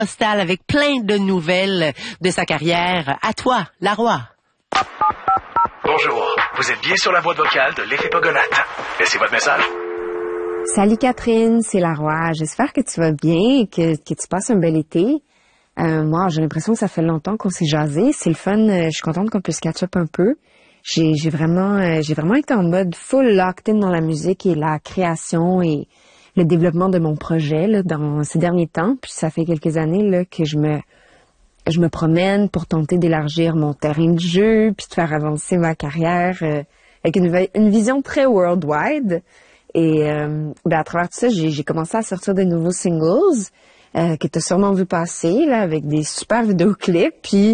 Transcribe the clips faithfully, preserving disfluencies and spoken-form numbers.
Postal avec plein de nouvelles de sa carrière. À toi, Laroy. Bonjour, vous êtes bien sur la boîte vocale de l'effet Pogonate. Laissez votre message. Salut Catherine, c'est Laroy. J'espère que tu vas bien et que, que tu passes un bel été. Euh, moi, j'ai l'impression que ça fait longtemps qu'on s'est jasé. C'est le fun. Euh, je suis contente qu'on puisse catch up un peu. J'ai, j'ai vraiment, euh, j'ai vraiment été en mode full locked in dans la musique et la création et le développement de mon projet là, dans ces derniers temps. Puis ça fait quelques années là que je me, je me promène pour tenter d'élargir mon terrain de jeu puis de faire avancer ma carrière euh, avec une, une vision très worldwide. Et euh, ben à travers tout ça, j'ai, j'ai commencé à sortir des nouveaux singles euh, que tu as sûrement vu passer là avec des super vidéoclips. Puis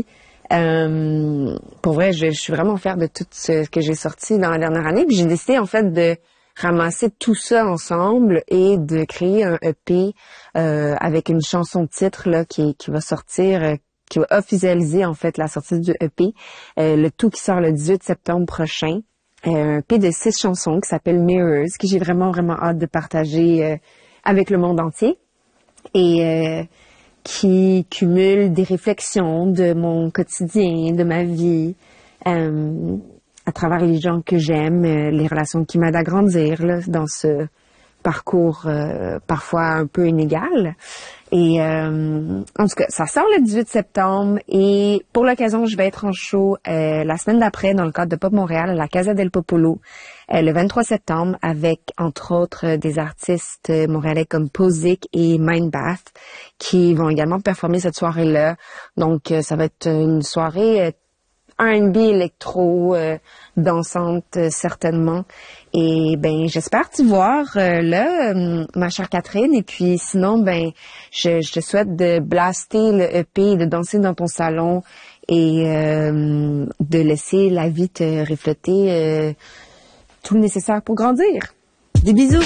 euh, pour vrai, je, je suis vraiment fière de tout ce que j'ai sorti dans la dernière année. Puis j'ai décidé en fait de ramasser tout ça ensemble et de créer un E P euh, avec une chanson titre là qui, qui va sortir, euh, qui va officialiser en fait la sortie du E P. Euh, le tout qui sort le dix-huit septembre prochain. Euh, un E P de six chansons qui s'appelle Mirrors, que j'ai vraiment vraiment hâte de partager euh, avec le monde entier et euh, qui cumule des réflexions de mon quotidien, de ma vie. Euh, à travers les gens que j'aime, euh, les relations qui m'aident à grandir là, dans ce parcours euh, parfois un peu inégal. Et euh, en tout cas, ça sort le dix-huit septembre et pour l'occasion, je vais être en show euh, la semaine d'après dans le cadre de Pop Montréal à la Casa del Popolo euh, le vingt-trois septembre avec, entre autres, euh, des artistes euh, montréalais comme Posic et Mindbath qui vont également performer cette soirée-là. Donc, euh, ça va être une soirée euh, R and B électro, euh, dansante euh, certainement. Et ben j'espère t'y voir euh, là, euh, ma chère Catherine. Et puis sinon, ben je, je te souhaite de blaster le E P, de danser dans ton salon et euh, de laisser la vie te refléter euh, tout le nécessaire pour grandir. Des bisous!